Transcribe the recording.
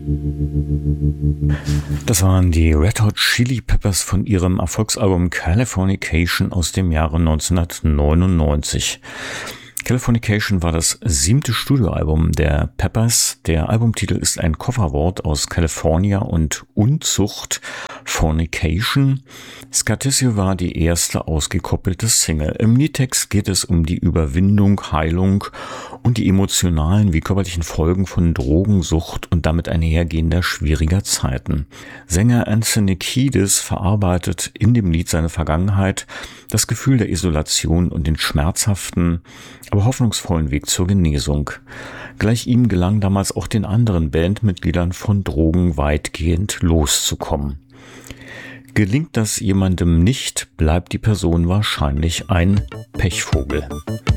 Das waren die Red Hot Chili Peppers von ihrem Erfolgsalbum Californication aus dem Jahre 1999. Californication war das 7. Studioalbum der Peppers. Der Albumtitel ist ein Kofferwort aus California und Unzucht, Fornication. Scatissio war die erste ausgekoppelte Single. Im Liedtext geht es um die Überwindung, Heilung und die emotionalen wie körperlichen Folgen von Drogensucht und damit einhergehender schwieriger Zeiten. Sänger Anthony Kiedis verarbeitet in dem Lied seine Vergangenheit, das Gefühl der Isolation und den schmerzhaften, aber hoffnungsvollen Weg zur Genesung. Gleich ihm gelang damals auch den anderen Bandmitgliedern von Drogen weitgehend loszukommen. Gelingt das jemandem nicht, bleibt die Person wahrscheinlich ein Pechvogel.